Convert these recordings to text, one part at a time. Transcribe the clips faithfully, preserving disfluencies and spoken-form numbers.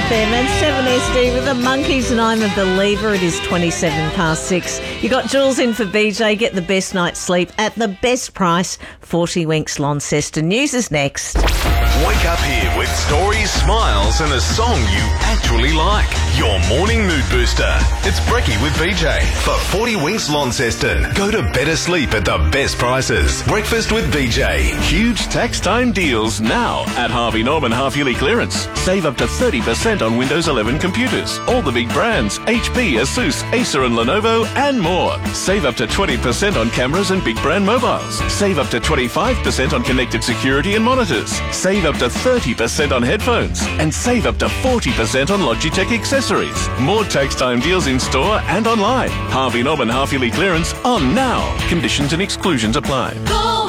F M and seven S D with the Monkeys, and I'm a believer. It is twenty-seven past six. You got Jules in for B J. Get the best night's sleep at the best price. forty Winks Launceston. News is next. Wake up here with stories, smiles and a song you actually like. Your morning mood booster. It's Brekkie with B J. For forty Winks Launceston. Go to better sleep at the best prices. Breakfast with B J. Huge tax time deals now at Harvey Norman half-yearly clearance. Save up to thirty percent on Windows eleven computers. All the big brands, H P, Asus, Acer and Lenovo and more. Save up to twenty percent on cameras and big brand mobiles. Save up to twenty-five percent on connected security and monitors. Save up to thirty percent on headphones. And save up to forty percent on Logitech accessories. More tax time deals in store and online. Harvey Norman half-yearly clearance on now. Conditions and exclusions apply. Go,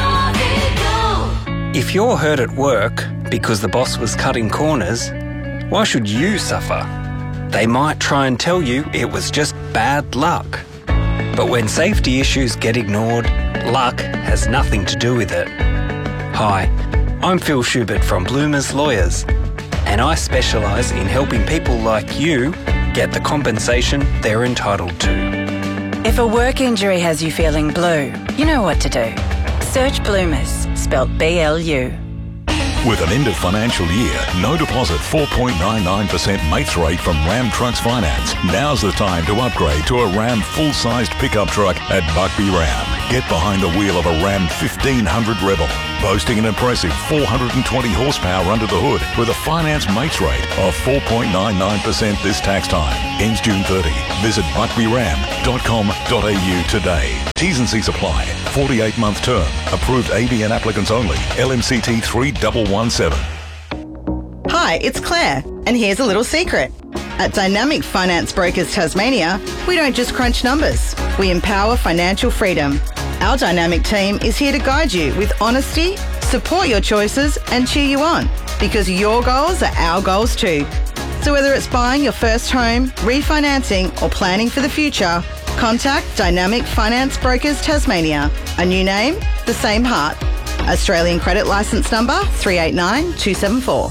Harvey, go. If you're hurt at work because the boss was cutting corners, why should you suffer? They might try and tell you it was just bad luck. But when safety issues get ignored, luck has nothing to do with it. Hi, I'm Phil Schubert from Bloomers Lawyers, and I specialise in helping people like you get the compensation they're entitled to. If a work injury has you feeling blue, you know what to do. Search Bloomers, spelt B L U. With an end of financial year, no deposit four point nine nine percent mates rate from Ram Trucks Finance. Now's the time to upgrade to a Ram full-sized pickup truck at Buckby Ram. Get behind the wheel of a Ram fifteen hundred Rebel, boasting an impressive four hundred twenty horsepower under the hood with a finance mates rate of four point nine nine percent this tax time. Ends June thirtieth. Visit buckby ram dot com dot a u today. T's and C's apply. forty-eight month term. Approved A B N applicants only. L M C T three one one seven. Hi, it's Claire, and here's a little secret. At Dynamic Finance Brokers Tasmania, we don't just crunch numbers, we empower financial freedom. Our dynamic team is here to guide you with honesty, support your choices and cheer you on, because your goals are our goals too. So whether it's buying your first home, refinancing or planning for the future, contact Dynamic Finance Brokers Tasmania. A new name, the same heart. Australian credit licence number three eight nine two seven four.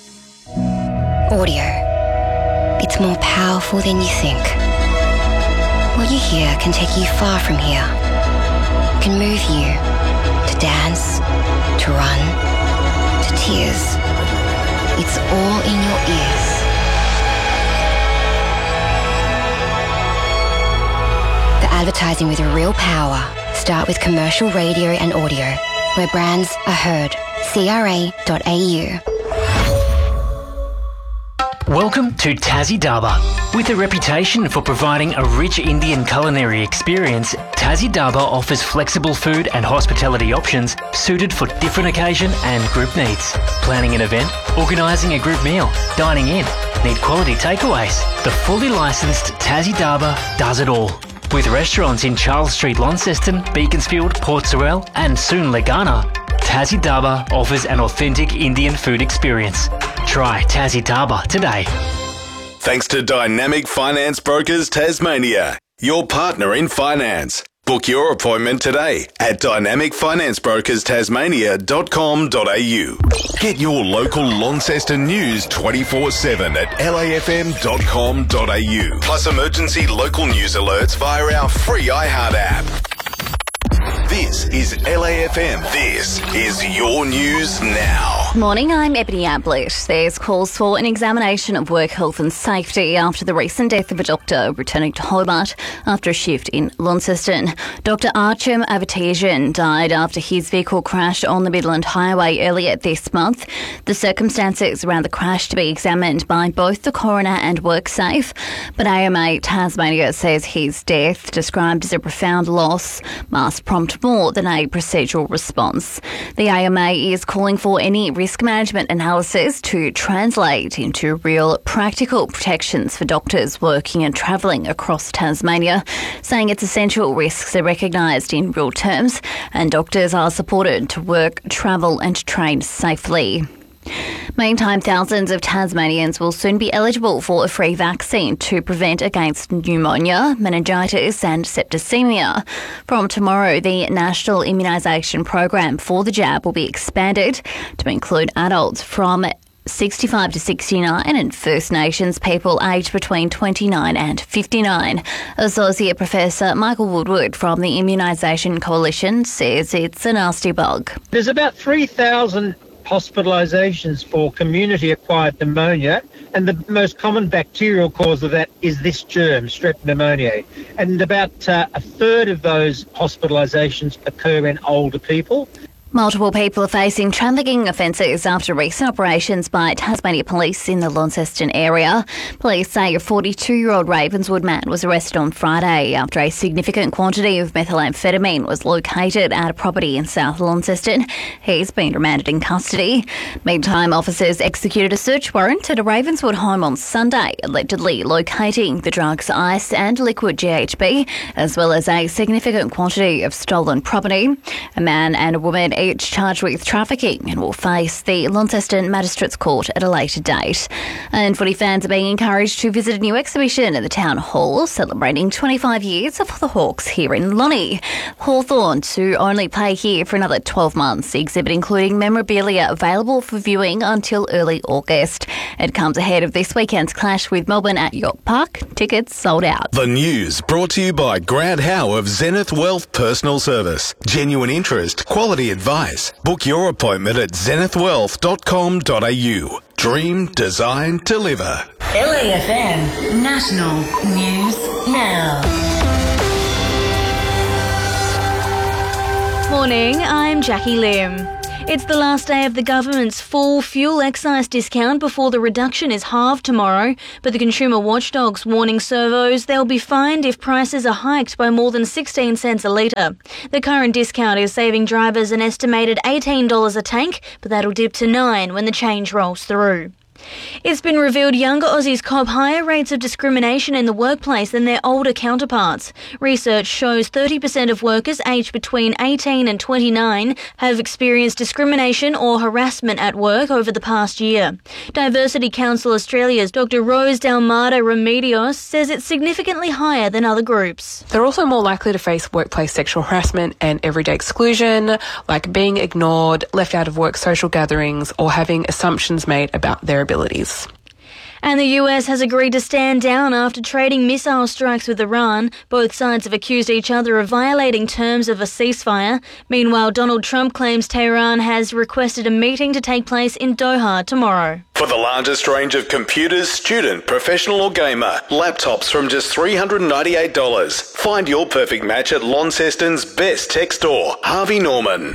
Audio. It's more powerful than you think. What you hear can take you far from here. It can move you to dance, to run, to tears. It's all in your ears. The advertising with real power. Start with commercial radio and audio, where brands are heard. C R A dot A U. Welcome to Tassie Dhaba. With a reputation for providing a rich Indian culinary experience, Tassie Dhaba offers flexible food and hospitality options suited for different occasion and group needs. Planning an event, organising a group meal, dining in, need quality takeaways. The fully licensed Tassie Dhaba does it all. With restaurants in Charles Street, Launceston, Beaconsfield, Port Sorell and soon Legana, Tassie Dhaba offers an authentic Indian food experience. Try Tassie Dhaba today. Thanks to Dynamic Finance Brokers Tasmania, your partner in finance. Book your appointment today at dynamic finance brokers tasmania dot com dot a u. Get your local Launceston news twenty-four seven at l a f m dot com dot a u. Plus emergency local news alerts via our free iHeart app. This is L A F M. This is your news now. Morning, I'm Ebony Ablett. There's calls for an examination of work health and safety after the recent death of a doctor returning to Hobart after a shift in Launceston. Doctor Archim Avatajan died after his vehicle crashed on the Midland Highway earlier this month. The circumstances around the crash to be examined by both the coroner and WorkSafe, but A M A Tasmania says his death, described as a profound loss, must prompt more than a procedural response. The A M A is calling for any risk management analysis to translate into real practical protections for doctors working and travelling across Tasmania, saying its essential risks are recognised in real terms and doctors are supported to work, travel and train safely. Meantime, thousands of Tasmanians will soon be eligible for a free vaccine to prevent against pneumonia, meningitis and septicemia. From tomorrow, the National Immunisation Program for the jab will be expanded to include adults from sixty-five to sixty-nine and First Nations people aged between twenty-nine and fifty-nine. Associate Professor Michael Woodward from the Immunisation Coalition says it's a nasty bug. There's about three thousand hospitalisations for community-acquired pneumonia, and the most common bacterial cause of that is this germ, Strep pneumoniae. And about uh, a third of those hospitalisations occur in older people. Multiple people are facing trafficking offences after recent operations by Tasmania Police in the Launceston area. Police say a forty-two-year-old Ravenswood man was arrested on Friday after a significant quantity of methamphetamine was located at a property in South Launceston. He's been remanded in custody. Meantime, officers executed a search warrant at a Ravenswood home on Sunday, allegedly locating the drugs ice and liquid G H B, as well as a significant quantity of stolen property. A man and a woman each charged with trafficking and will face the Launceston Magistrates Court at a later date. And footy fans are being encouraged to visit a new exhibition at the Town Hall celebrating twenty-five years of the Hawks here in Lonnie. Hawthorn to only play here for another twelve months. The exhibit including memorabilia available for viewing until early August. It comes ahead of this weekend's clash with Melbourne at York Park. Tickets sold out. The news brought to you by Grant Howe of Zenith Wealth Personal Service. Genuine interest, quality advice. Book your appointment at zenith wealth dot com dot a u. Dream, design, deliver. L A F M National News Now. Morning, I'm Jackie Lim. It's the last day of the government's full fuel excise discount before the reduction is halved tomorrow, but the consumer watchdog's warning servos they'll be fined if prices are hiked by more than sixteen cents a litre. The current discount is saving drivers an estimated eighteen dollars a tank, but that'll dip to nine when the change rolls through. It's been revealed younger Aussies cop higher rates of discrimination in the workplace than their older counterparts. Research shows thirty percent of workers aged between eighteen and twenty-nine have experienced discrimination or harassment at work over the past year. Diversity Council Australia's Doctor Rose Dalmada Remedios says it's significantly higher than other groups. They're also more likely to face workplace sexual harassment and everyday exclusion, like being ignored, left out of work social gatherings, or having assumptions made about their abilities. And the U S has agreed to stand down after trading missile strikes with Iran. Both sides have accused each other of violating terms of a ceasefire. Meanwhile, Donald Trump claims Tehran has requested a meeting to take place in Doha tomorrow. For the largest range of computers, student, professional or gamer, laptops from just three hundred ninety-eight dollars. Find your perfect match at Launceston's best tech store, Harvey Norman.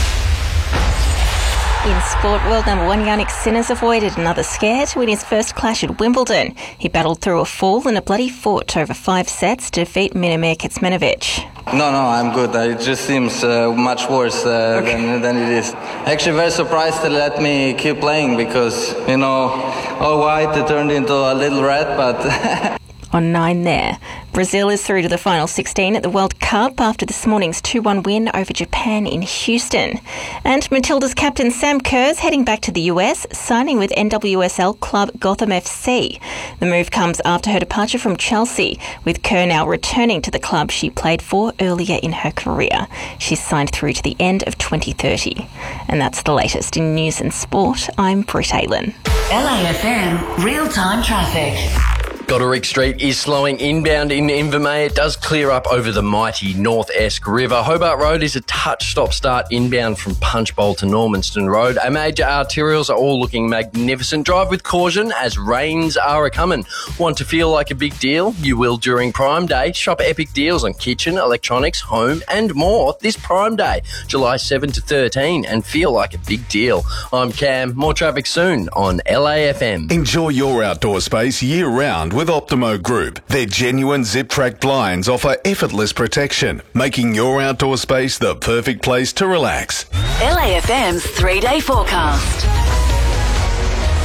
In sport, world number one Yannick Sinner's avoided another scare to win his first clash at Wimbledon. He battled through a fall and a bloody fought over five sets to defeat Minomir Kecmanovic. No, no, I'm good. It just seems uh, much worse uh, okay. than, than it is. Actually, very surprised they let me keep playing because, you know, all white it turned into a little red, but... On nine there. Brazil is through to the final sixteen at the World Cup after this morning's two one win over Japan in Houston. And Matilda's captain Sam Kerr's heading back to the U S, signing with N W S L club Gotham F C. The move comes after her departure from Chelsea, with Kerr now returning to the club she played for earlier in her career. She's signed through to the end of twenty thirty. And that's the latest in news and sport. I'm Britt Aylen. L A F M Real-Time Traffic. Goderic Street is slowing inbound in Invermay. It does clear up over the mighty North Esk River. Hobart Road is a touch stop-start inbound from Punchbowl to Normanston Road. Our major arterials are all looking magnificent. Drive with caution as rains are a-coming. Want to feel like a big deal? You will during Prime Day. Shop epic deals on kitchen, electronics, home and more this Prime Day, July seventh to thirteen, and feel like a big deal. I'm Cam. More traffic soon on L A F M. Enjoy your outdoor space year-round with Optimo Group. Their genuine zip-track blinds offer effortless protection, making your outdoor space the perfect place to relax. L A F M's three-day forecast. We're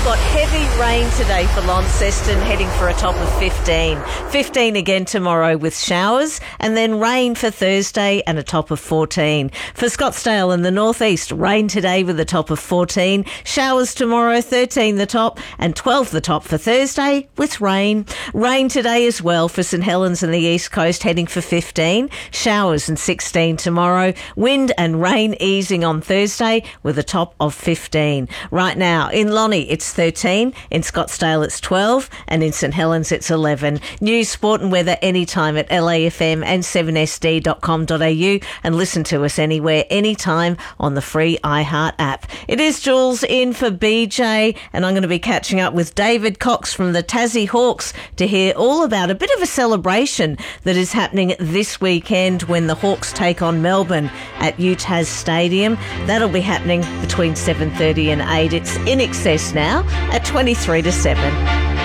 got heavy rain today for Launceston, heading for a top of fifteen. fifteen again tomorrow with showers, and then rain for Thursday and a top of fourteen. For Scottsdale and the northeast, rain today with a top of fourteen. Showers tomorrow, thirteen the top, and twelve the top for Thursday with rain. Rain today as well for St Helens and the east coast, heading for fifteen. Showers and sixteen tomorrow. Wind and rain easing on Thursday with a top of fifteen. Right now, in Lonnie, it's thirteen. In Scottsdale, it's twelve. And in St Helens, it's eleven. News, sport and weather anytime at L A F M and seven S D dot com dot A U, and listen to us anywhere, anytime on the free iHeart app. It is Jules in for B J, and I'm going to be catching up with David Cox from the Tassie Hawks to hear all about a bit of a celebration that is happening this weekend when the Hawks take on Melbourne at U T A S Stadium. That'll be happening between seven thirty and eight. It's In Excess now at twenty-three to seven.